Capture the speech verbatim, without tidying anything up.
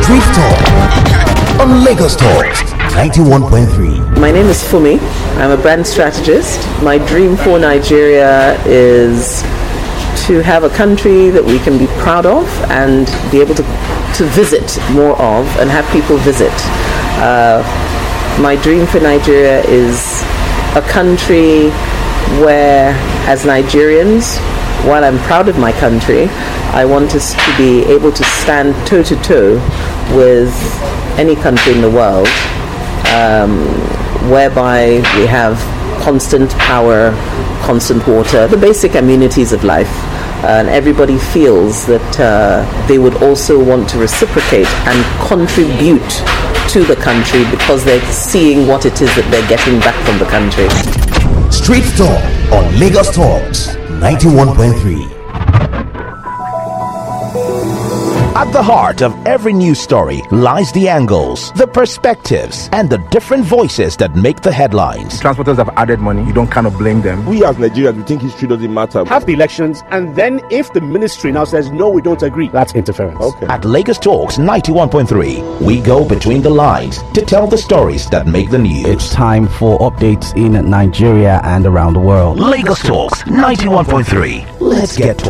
Street Talk on Lagos Talks ninety-one point three. My name is Fumi. I'm a brand strategist. My dream for Nigeria is to have a country that we can be proud of and be able to, to visit more of and have people visit. Uh, my dream for Nigeria is a country where, as Nigerians, while I'm proud of my country, I want us to be able to stand toe-to-toe with any country in the world, um, whereby we have constant power, constant water, the basic amenities of life, and everybody feels that uh, they would also want to reciprocate and contribute to the country because they're seeing what it is that they're getting back from the country. Street Talk on Lagos Talks ninety-one point three. At the heart of every news story lies the angles, the perspectives, and the different voices that make the headlines. Transporters have added money. You don't kind of blame them. We as Nigerians, we think history doesn't matter. Have the elections, and then if the ministry now says, no, we don't agree, that's interference. Okay. At Lagos Talks ninety-one point three, we go between the lines to tell the stories that make the news. It's time for updates in Nigeria and around the world. Lagos Talks ninety-one point three. Let's get talking.